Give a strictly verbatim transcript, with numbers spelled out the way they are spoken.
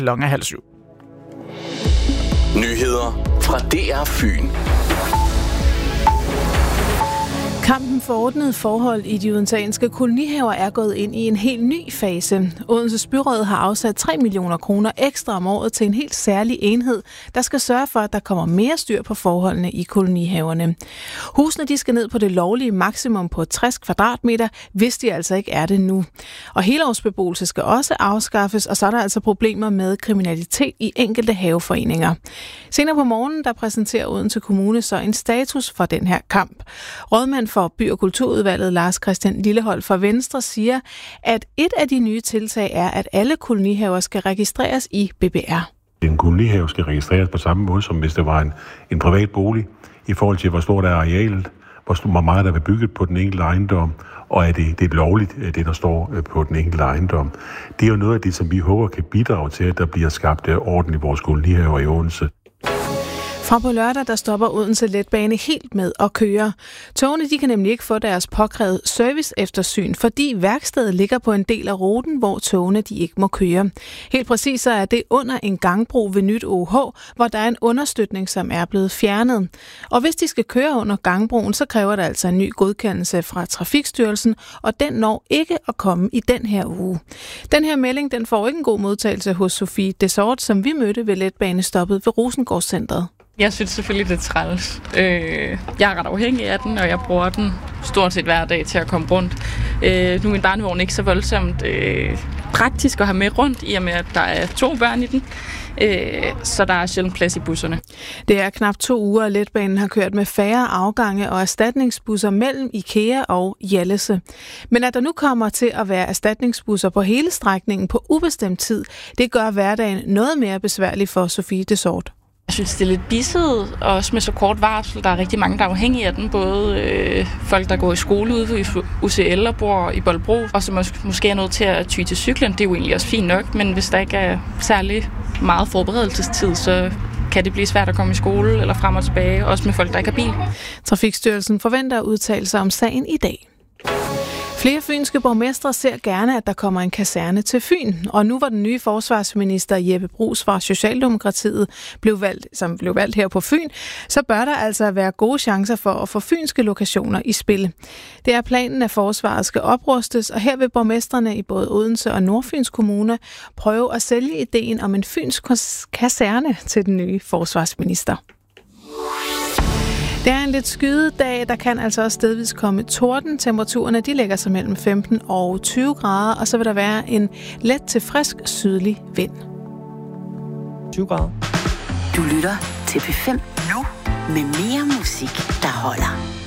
klokken halv syv. Nyheder fra D R Fyn. Kampen for ordnede forhold i de odenseanske kolonihaver er gået ind i en helt ny fase. Odenses byråd har afsat tre millioner kroner ekstra om året til en helt særlig enhed, der skal sørge for, at der kommer mere styr på forholdene i kolonihaverne. Husene de skal ned på det lovlige maksimum på tres kvadratmeter, hvis de altså ikke er det nu. Og helårsbeboelse skal også afskaffes, og så er der altså problemer med kriminalitet i enkelte haveforeninger. Senere på morgenen, der præsenterer Odense Kommune så en status for den her kamp. Rådmand for By- og Kulturudvalget, Lars Christian Lillehold fra Venstre, siger, at et af de nye tiltag er, at alle kolonihaver skal registreres i B B R. En kolonihave skal registreres på samme måde, som hvis det var en, en privat bolig, i forhold til, hvor stort er arealet, hvor meget der er bygget på den enkelte ejendom, og er det, det er lovligt, det der står på den enkelte ejendom. Det er jo noget af det, som vi håber kan bidrage til, at der bliver skabt orden i vores kolonihaver i Odense. Fra på lørdag, der stopper Odense Letbane helt med at køre. Togene de kan nemlig ikke få deres påkrævede serviceeftersyn, fordi værkstedet ligger på en del af ruten, hvor togene de ikke må køre. Helt præcis så er det under en gangbro ved Nyt O H, hvor der er en understøtning, som er blevet fjernet. Og hvis de skal køre under gangbroen, så kræver der altså en ny godkendelse fra Trafikstyrelsen, og den når ikke at komme i den her uge. Den her melding den får ikke en god modtagelse hos Sofie Desort, som vi mødte ved letbanestoppet ved Rosengårdscentret. Jeg synes selvfølgelig, det er træls. Øh, jeg er ret afhængig af den, og jeg bruger den stort set hver dag til at komme rundt. Øh, nu er min barnevogn ikke så voldsomt øh, praktisk at have med rundt, i og med, at der er to børn i den. Øh, så der er sjældent plads i busserne. Det er knap to uger, at letbanen har kørt med færre afgange og erstatningsbusser mellem IKEA og Hjallese. Men at der nu kommer til at være erstatningsbusser på hele strækningen på ubestemt tid, det gør hverdagen noget mere besværlig for Sofie Desort. Jeg synes, det er lidt bisset, og også med så kort varsel. Der er rigtig mange, der er afhængige af den. Både øh, folk, der går i skole ude i U C L og bor i Bolbro, og som måske er nødt til at ty til cyklen. Det er jo egentlig også fint nok, men hvis der ikke er særlig meget forberedelsestid, så kan det blive svært at komme i skole eller frem og tilbage, også med folk, der ikke har bil. Trafikstyrelsen forventer at udtale sig om sagen i dag. Flere fynske borgmestre ser gerne, at der kommer en kaserne til Fyn, og nu hvor den nye forsvarsminister Jeppe Bruus fra Socialdemokratiet blev valgt, som blev valgt her på Fyn, så bør der altså være gode chancer for at få fynske lokationer i spil. Det er planen, at forsvaret skal oprustes, og her vil borgmestrene i både Odense og Nordfyns Kommune prøve at sælge ideen om en fynsk kaserne til den nye forsvarsminister. Det er en lidt skyet dag, der kan altså også stedvis komme torden. Temperaturerne de ligger sig mellem femten og tyve grader, og så vil der være en let til frisk sydlig vind. tyve grader. Du lytter til P fem nu med mere musik, der holder.